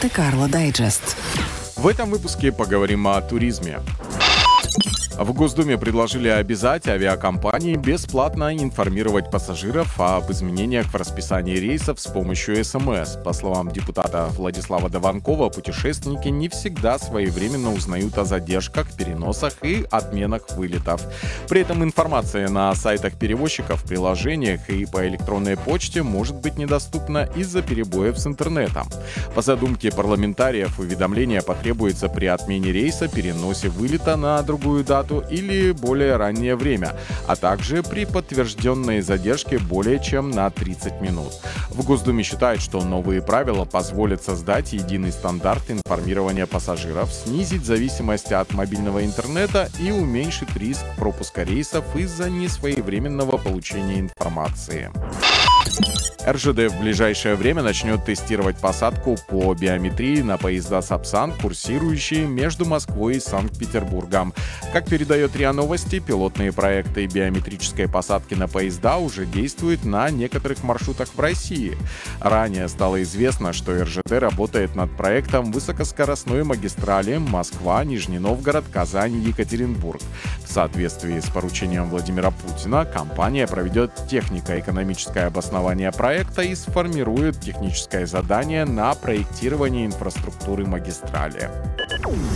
Монте-Карло Дайджест. В этом выпуске поговорим о туризме. В Госдуме предложили обязать авиакомпании бесплатно информировать пассажиров об изменениях в расписании рейсов с помощью СМС. По словам депутата Владислава Дованкова, путешественники не всегда своевременно узнают о задержках, переносах и отменах вылетов. При этом информация на сайтах перевозчиков, приложениях и по электронной почте может быть недоступна из-за перебоев с интернетом. По задумке парламентариев, уведомление потребуется при отмене рейса, переносе вылета на другую дату или более раннее время, а также при подтвержденной задержке более чем на 30 минут. В Госдуме считают, что новые правила позволят создать единый стандарт информирования пассажиров, снизить зависимость от мобильного интернета и уменьшить риск пропуска рейсов из-за несвоевременного получения информации. РЖД в ближайшее время начнет тестировать посадку по биометрии на поезда «Сапсан», курсирующие между Москвой и Санкт-Петербургом. Как передает РИА Новости, пилотные проекты биометрической посадки на поезда уже действуют на некоторых маршрутах в России. Ранее стало известно, что РЖД работает над проектом высокоскоростной магистрали Москва, Нижний Новгород, Казань, Екатеринбург. В соответствии с поручением Владимира Путина, компания проведет технико-экономическое обоснование проекта и сформирует техническое задание на проектирование инфраструктуры магистрали.